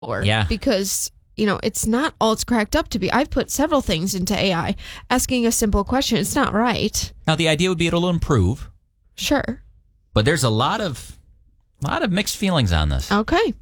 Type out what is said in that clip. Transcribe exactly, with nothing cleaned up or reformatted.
Or Yeah. because, you know, it's not all it's cracked up to be. I've put several things into A I. Asking a simple question, it's not right. Now, the idea would be it'll improve, Sure. but there's a lot of, lot of mixed feelings on this. Okay.